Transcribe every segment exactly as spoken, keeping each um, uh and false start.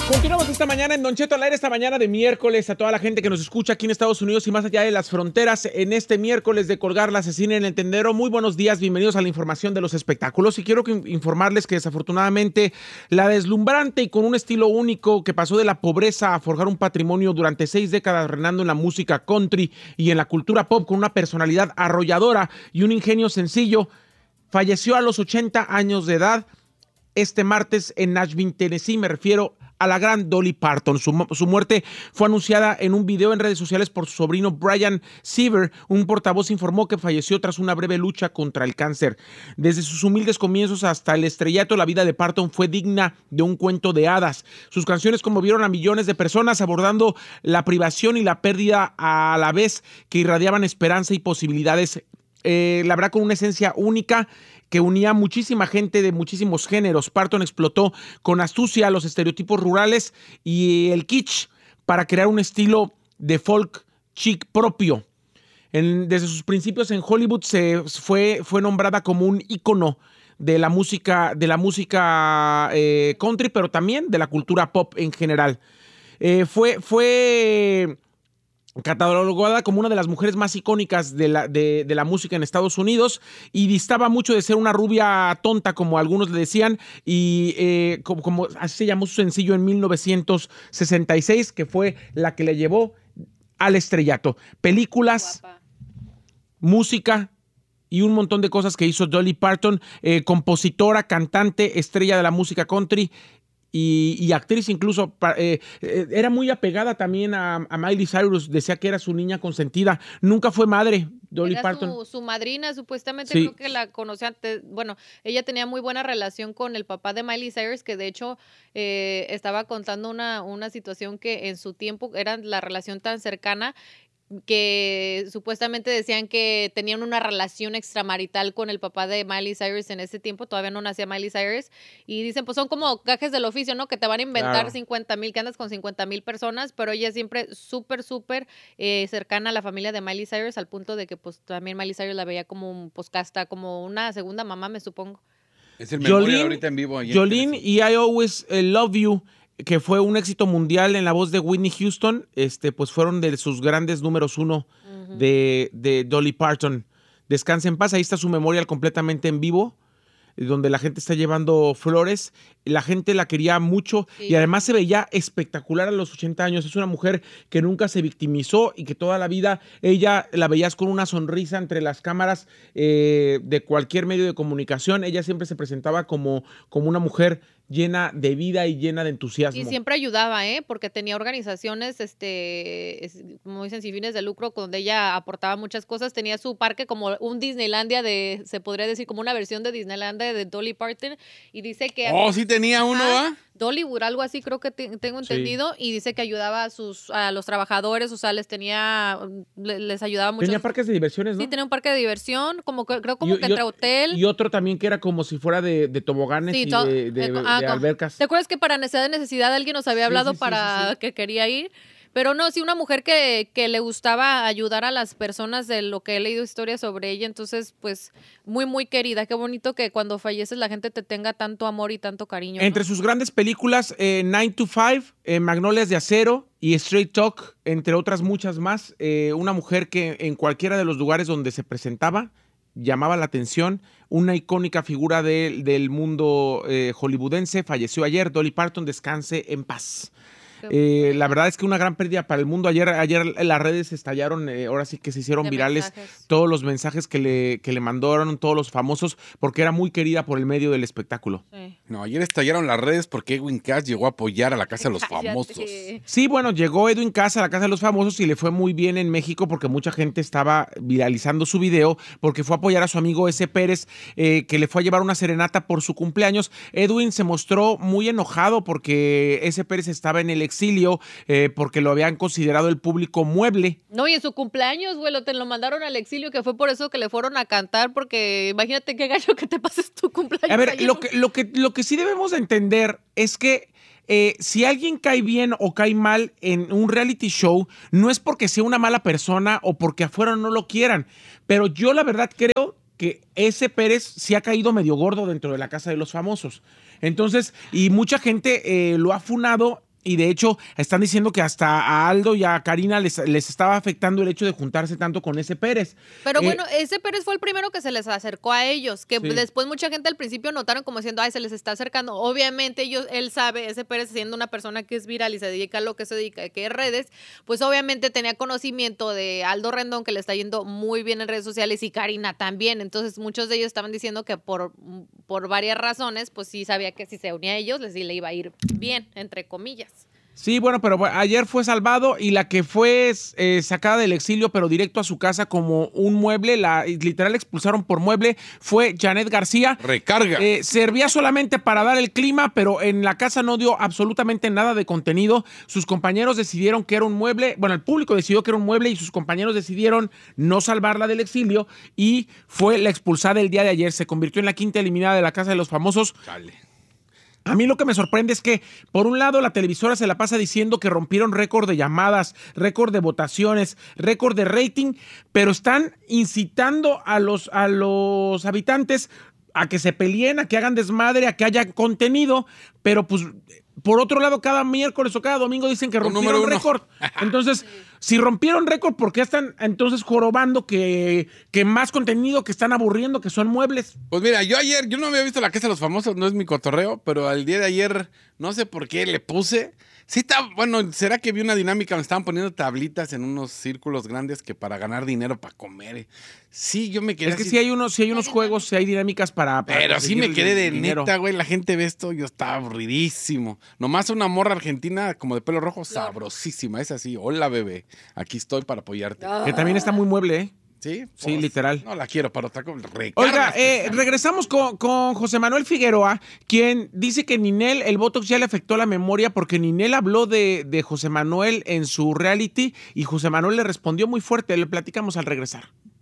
Continuamos esta mañana en Don Cheto al aire, esta mañana de miércoles, a toda la gente que nos escucha aquí en Estados Unidos y más allá de las fronteras, en este miércoles de colgar la asesina en el tendero. Muy buenos días, bienvenidos a la información de los espectáculos. Y quiero que informarles que desafortunadamente la deslumbrante y con un estilo único que pasó de la pobreza a forjar un patrimonio durante seis décadas reinando en la música country y en la cultura pop con una personalidad arrolladora y un ingenio sencillo, falleció a los ochenta años de edad este martes en Nashville, Tennessee. Me refiero a la gran Dolly Parton. Su, su muerte fue anunciada en un video en redes sociales por su sobrino Brian Seaver. Un portavoz informó que falleció tras una breve lucha contra el cáncer. Desde sus humildes comienzos hasta el estrellato, la vida de Parton fue digna de un cuento de hadas. Sus canciones conmovieron a millones de personas, abordando la privación y la pérdida a la vez que irradiaban esperanza y posibilidades. Eh, la verdad, con una esencia única que unía a muchísima gente de muchísimos géneros. Parton explotó con astucia los estereotipos rurales y el kitsch para crear un estilo de folk chic propio. En, desde sus principios en Hollywood se fue, fue nombrada como un ícono de la música, de la música eh, country, pero también de la cultura pop en general. Eh, fue... fue catalogada como una de las mujeres más icónicas de la, de, de la música en Estados Unidos y distaba mucho de ser una rubia tonta, como algunos le decían, y eh, como, como así se llamó su sencillo en mil novecientos sesenta y seis, que fue la que le llevó al estrellato. Películas, guapa, música y un montón de cosas que hizo Dolly Parton, eh, compositora, cantante, estrella de la música country, Y, y actriz incluso. Eh, eh, era muy apegada también a, a Miley Cyrus, decía que era su niña consentida. Nunca fue madre, Dolly era Parton. Su, su madrina, supuestamente, sí. Creo que la conocía antes. Bueno, ella tenía muy buena relación con el papá de Miley Cyrus, que de hecho eh, estaba contando una, una situación que en su tiempo era la relación tan cercana que supuestamente decían que tenían una relación extramarital con el papá de Miley Cyrus en ese tiempo, todavía no nacía Miley Cyrus, y dicen, pues son como gajes del oficio, ¿no? Que te van a inventar claro. cincuenta mil, que andas con cincuenta mil personas, pero ella siempre súper, súper eh, cercana a la familia de Miley Cyrus, al punto de que pues también Miley Cyrus la veía como un poscasta, como una segunda mamá, me supongo. Es el Memorial ahorita en vivo. Jolene y I Always Love You, que fue un éxito mundial en la voz de Whitney Houston, este, pues fueron de sus grandes números uno uh-huh. de, de Dolly Parton. Descanse en paz, ahí está su memorial completamente en vivo, donde la gente está llevando flores. La gente la quería mucho sí. y además se veía espectacular a los ochenta años. Es una mujer que nunca se victimizó y que toda la vida ella la veías con una sonrisa entre las cámaras eh, de cualquier medio de comunicación. Ella siempre se presentaba como, como una mujer llena de vida y llena de entusiasmo. Y siempre ayudaba, ¿eh? Porque tenía organizaciones, este, como dicen, sin fines de lucro, donde ella aportaba muchas cosas. Tenía su parque como un Disneylandia de, se podría decir, como una versión de Disneylandia de Dolly Parton. Y dice que... Oh, sí tenía uno, ¿ah? ¿eh? Dollywood, algo así creo que te, tengo entendido, sí. Y dice que ayudaba a sus a los trabajadores, o sea, les tenía, les ayudaba mucho. Tenía parques de diversiones, ¿no? Sí, tenía un parque de diversión, como que, creo como y, que y, entre hotel. Y otro también que era como si fuera de, de toboganes sí, y to, de, de, eh, de, ah, de albercas. ¿Te acuerdas que para necesidad de necesidad alguien nos había hablado sí, sí, para sí, sí, sí. que quería ir? Pero no, sí, una mujer que, que le gustaba ayudar a las personas, de lo que he leído historias sobre ella, entonces, pues, muy, muy querida. Qué bonito que cuando falleces la gente te tenga tanto amor y tanto cariño. Entre ¿no? sus grandes películas, eh, Nine to Five, eh, Magnolias de Acero y Straight Talk, entre otras muchas más, eh, una mujer que en cualquiera de los lugares donde se presentaba llamaba la atención, una icónica figura de, del mundo eh, hollywoodense, falleció ayer. Dolly Parton, descanse en paz. Eh, la verdad es que una gran pérdida para el mundo. Ayer, ayer las redes estallaron, eh, ahora sí que se hicieron de virales mensajes. Todos los mensajes que le, que le mandaron todos los famosos, porque era muy querida por el medio del espectáculo. Sí. No, ayer estallaron las redes porque Edwin Cass llegó a apoyar a la Casa de los Famosos. Sí, bueno, llegó Edwin Cass a la Casa de los Famosos y le fue muy bien en México porque mucha gente estaba viralizando su video porque fue a apoyar a su amigo ese Pérez, eh, que le fue a llevar una serenata por su cumpleaños. Edwin se mostró muy enojado porque ese Pérez estaba en el exilio eh, porque lo habían considerado el público mueble. No, y en su cumpleaños, güey, lo, te lo mandaron al exilio, que fue por eso que le fueron a cantar, porque imagínate qué gallo que te pases tu cumpleaños. A ver, ayer. lo que, lo, que, lo que sí debemos de entender es que eh, si alguien cae bien o cae mal en un reality show, no es porque sea una mala persona o porque afuera no lo quieran, pero yo la verdad creo que ese Pérez sí ha caído medio gordo dentro de la Casa de los Famosos. Entonces, y mucha gente eh, lo ha funado. y de hecho están diciendo que hasta a Aldo y a Karina les, les estaba afectando el hecho de juntarse tanto con ese Pérez. Pero Eh, bueno, ese Pérez fue el primero que se les acercó a ellos, que Sí. después mucha gente al principio notaron como diciendo, ay, se les está acercando. Obviamente ellos, él sabe, ese Pérez siendo una persona que es viral y se dedica a lo que se dedica, que es redes, pues obviamente tenía conocimiento de Aldo Rendón, que le está yendo muy bien en redes sociales, y Karina también. Entonces muchos de ellos estaban diciendo que por, por varias razones, pues sí sabía que si se unía a ellos, les sí le iba a ir bien, entre comillas. Sí, bueno, pero bueno, ayer fue salvado y la que fue eh, sacada del exilio, pero directo a su casa como un mueble, la literal expulsaron por mueble, fue Janet García. Recarga. Eh, servía solamente para dar el clima, pero en la casa no dio absolutamente nada de contenido. Sus compañeros decidieron que era un mueble, bueno, el público decidió que era un mueble y sus compañeros decidieron no salvarla del exilio y fue la expulsada el día de ayer. Se convirtió en la quinta eliminada de la Casa de los Famosos. Chale. A mí lo que me sorprende es que, por un lado, la televisora se la pasa diciendo que rompieron récord de llamadas, récord de votaciones, récord de rating, pero están incitando a los, a los habitantes a que se peleen, a que hagan desmadre, a que haya contenido, pero pues, por otro lado, cada miércoles o cada domingo dicen que Con rompieron número uno. récord. Entonces, si rompieron récord, ¿por qué están entonces jorobando que, que más contenido, que están aburriendo, que son muebles? Pues mira, yo ayer, yo no había visto La Casa de los Famosos, no es mi cotorreo, pero al día de ayer, no sé por qué le puse. Sí está, bueno, ¿será que vi una dinámica donde estaban poniendo tablitas en unos círculos grandes que para ganar dinero para comer? Sí, yo me quedé Es que así. sí hay unos, sí hay unos juegos, sí hay dinámicas para. para Pero sí conseguir me quedé de el dinero. neta, güey. La gente ve esto, yo estaba aburridísimo. Nomás una morra argentina como de pelo rojo, sabrosísima. Es así, hola bebé, aquí estoy para apoyarte. Que también está muy mueble, ¿eh? ¿Sí? Sí, literal. No la quiero para otra cosa. Oiga, eh, regresamos con, con José Manuel Figueroa, quien dice que Ninel, el Botox ya le afectó la memoria porque Ninel habló de, de José Manuel en su reality y José Manuel le respondió muy fuerte. Le platicamos al regresar.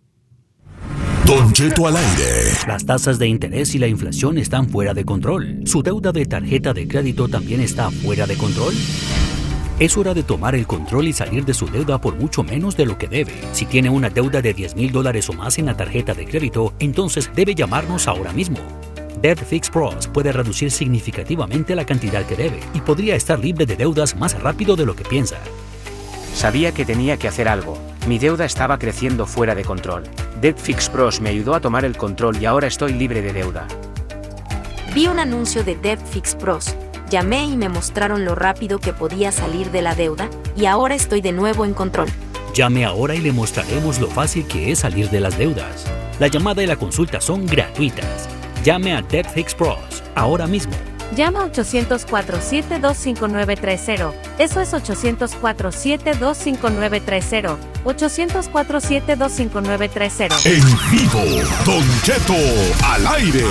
Don Cheto al aire. Las tasas de interés y la inflación están fuera de control. ¿Su deuda de tarjeta de crédito también está fuera de control? Es hora de tomar el control y salir de su deuda por mucho menos de lo que debe. Si tiene una deuda de diez mil dólares o más en la tarjeta de crédito, entonces debe llamarnos ahora mismo. Debt Fix Pros puede reducir significativamente la cantidad que debe y podría estar libre de deudas más rápido de lo que piensa. Sabía que tenía que hacer algo. Mi deuda estaba creciendo fuera de control. Debt Fix Pros me ayudó a tomar el control y ahora estoy libre de deuda. Vi un anuncio de Debt Fix Pros. Llamé y me mostraron lo rápido que podía salir de la deuda, y ahora estoy de nuevo en control. Llame ahora y le mostraremos lo fácil que es salir de las deudas. La llamada y la consulta son gratuitas. Llame a Debt Fix Pros ahora mismo. Llama ochocientos cuatro, siete dos cinco nueve tres cero. Eso es ochocientos cuatro, siete dos cinco nueve tres cero. ochocientos cuatro, siete dos cinco nueve tres cero. En vivo, Don Cheto al aire.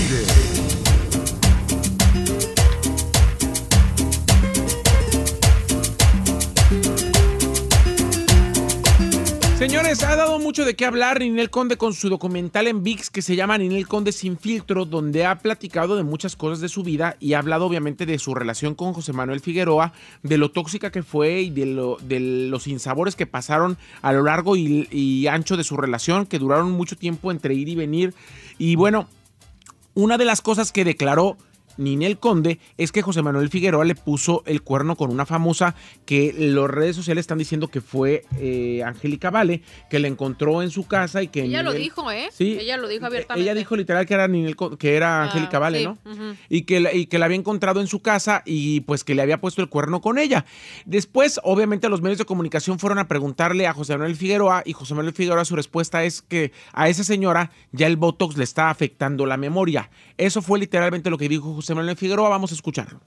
Señores, ha dado mucho de qué hablar Ninel Conde con su documental en ViX que se llama Ninel Conde Sin Filtro, donde ha platicado de muchas cosas de su vida y ha hablado obviamente de su relación con José Manuel Figueroa, de lo tóxica que fue y de, lo, de los sinsabores que pasaron a lo largo y, y ancho de su relación, que duraron mucho tiempo entre ir y venir. Y bueno, una de las cosas que declaró Ninel Conde es que José Manuel Figueroa le puso el cuerno con una famosa que las redes sociales están diciendo que fue eh, Angélica Vale, que la encontró en su casa y que Ella Ninel, lo dijo, ¿eh? Sí, Ella lo dijo abiertamente. Ella dijo literal que era Ninel, que era Angélica Ah, Vale, sí, ¿no? uh-huh. Y que, la, y que la había encontrado en su casa y pues que le había puesto el cuerno con ella. Después, obviamente, los medios de comunicación fueron a preguntarle a José Manuel Figueroa y José Manuel Figueroa su respuesta es que a esa señora ya el Botox le está afectando la memoria. Eso fue literalmente lo que dijo José Manuel Figueroa. Vamos a escucharlo.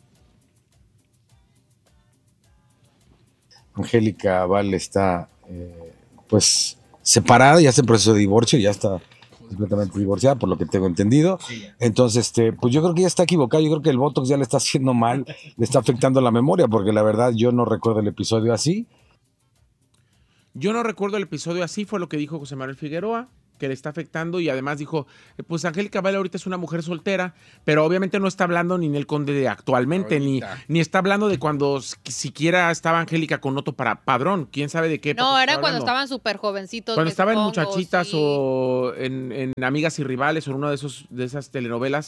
Angélica Vale está eh, pues separada, ya está en proceso de divorcio, ya está completamente divorciada, por lo que tengo entendido. Entonces, este, pues yo creo que ya está equivocada, yo creo que el Botox ya le está haciendo mal, le está afectando la memoria, porque la verdad yo no recuerdo el episodio así. Yo no recuerdo el episodio así, fue lo que dijo José Manuel Figueroa, que le está afectando y además dijo, pues Angélica Vale ahorita es una mujer soltera, pero obviamente no está hablando ni Ninel Conde de actualmente, ni, ni está hablando de cuando siquiera estaba Angélica con Otto para Padrón, quién sabe de qué. No, era cuando estaban súper jovencitos. Cuando estaban en supongo, Muchachitas sí. o en, en Amigas y Rivales o en una de, esos, de esas telenovelas.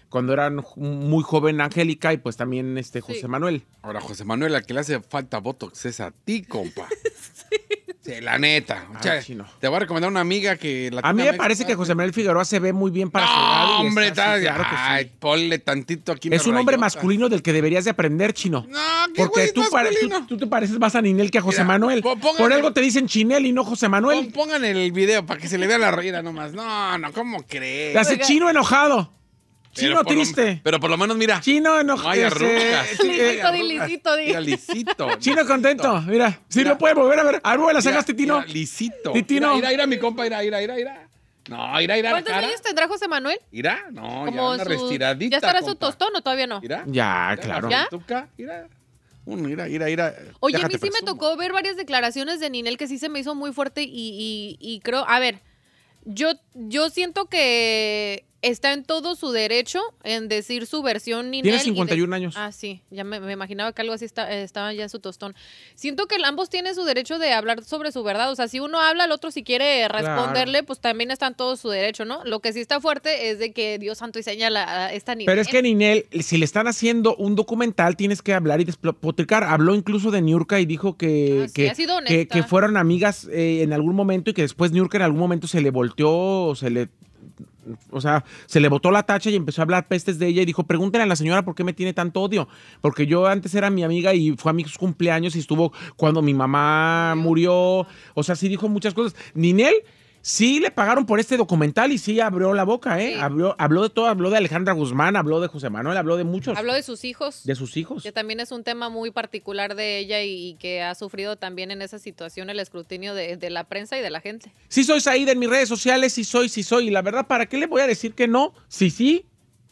cuando eran muy joven Angélica y pues también este José Sí. Manuel. Ahora, José Manuel, al que le hace falta Botox es a ti, compa. Sí, la neta. O sea, Ah, chino. te voy a recomendar una amiga que... A mí me parece que José Manuel Figueroa se ve muy bien para su edad. No, y hombre, está- está, sí, claro que sí. ay, ponle tantito aquí. Es una un hombre rayota. masculino del que deberías de aprender, Chino. No, ¿qué Porque güey tú, pare- tú, masculino? tú te pareces más a Ninel que a José Mira, Manuel. po- póngale- Por algo te dicen Chinel y no José Manuel. Pon- Pongan el video para que se le vea la rayera nomás. No, no, ¿cómo crees? Te hace Oiga. Chino enojado. Pero Chino por lo- triste. pero por lo menos, mira. Chino enojado. No hay arrugas. sí, eh, Lisito, di, lisito, di. Mira, lisito. Chino contento. Mira, sí Mira. lo puede volver a ver. A ver, mueve las Mira, cejas, Titino. mira, lisito. Titino. Mira, mira, mira, mi compa, mira, mira, mira, mira. No, mira, mira la ¿Cuántos cara. años tendrá José Manuel? Mira, no, ya Como una su- restiradita. ¿Ya estará su compa. tostón o todavía no? Mira. Ya, mira, claro. la ¿Ya? frituca, Mira. Un, mira, mira, mira. Oye, a Déjate mí sí me presumo. tocó ver varias declaraciones de Ninel que sí se me hizo muy fuerte y, y- y creo, a ver, yo, yo siento que está en todo su derecho en decir su versión Ninel. Tiene y de- cincuenta y un años. Ah, sí, ya me, me imaginaba que algo así está- eh, estaba ya en su tostón. Siento que ambos tienen su derecho de hablar sobre su verdad, o sea, si uno habla, el otro si quiere responderle, pues también está en todo su derecho, ¿no? Lo que sí está fuerte es de que Dios santo y señala a esta Ninel. Pero es que Ninel, si le están haciendo un documental, tienes que hablar y despotricar. Habló incluso de Niurka y dijo que, Ah, sí, que, ha sido que, honesta. que fueron amigas eh, en algún momento y que después Niurka en algún momento se le volteó o se le... O sea, se le botó la tacha y empezó a hablar pestes de ella y dijo, pregúntenle a la señora por qué me tiene tanto odio. Porque yo antes era mi amiga y fue a mis cumpleaños y estuvo cuando mi mamá murió. O sea, sí dijo muchas cosas. Ninel sí le pagaron por este documental y sí abrió la boca, ¿eh? Sí. Abrió, habló de todo, habló de Alejandra Guzmán, habló de José Manuel, habló de muchos. Habló de sus hijos. De sus hijos. Que también es un tema muy particular de ella y, y que ha sufrido también en esa situación el escrutinio de, de la prensa y de la gente. Sí soy Saída en mis redes sociales, sí soy, sí soy. Y la verdad, ¿para qué le voy a decir que no? Sí, sí.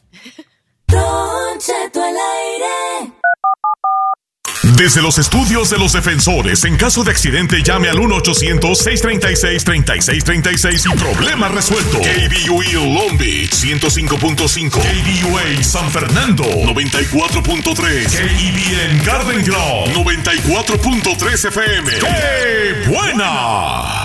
Don Cheto al aire. Desde los estudios de los defensores, en caso de accidente, llame al uno ochocientos, seiscientos treinta y seis, treinta y seis treinta y seis y problema resuelto. K B U E Long Beach, ciento cinco punto cinco. K B U A San Fernando, noventa y cuatro punto tres. K E B N Garden Grove, noventa y cuatro punto tres F M. ¡Qué buena!